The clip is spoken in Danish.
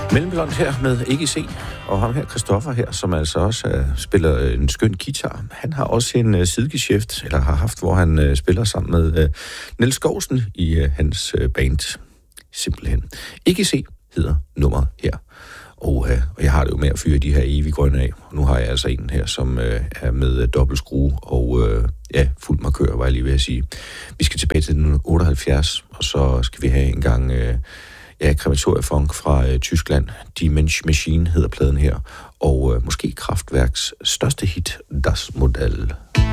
Mellemblond her med EGC, og ham her, Christoffer her, som altså også spiller en skøn guitar. Han har også en sidegeschæft, eller har haft, hvor han spiller sammen med Niels Skovsen i hans band. Simpelthen. EGC hedder nummeret her. Og jeg har det jo med at fyre de her evige grønne af. Og nu har jeg altså en her, som er med dobbeltskrue og fuld markør, var jeg lige ved at sige. Vi skal tilbage til 1978, og så skal vi have en gang krematoriefunk fra Tyskland. Die Mensch Machine hedder pladen her. Og måske Kraftwerks største hit, Das Modell.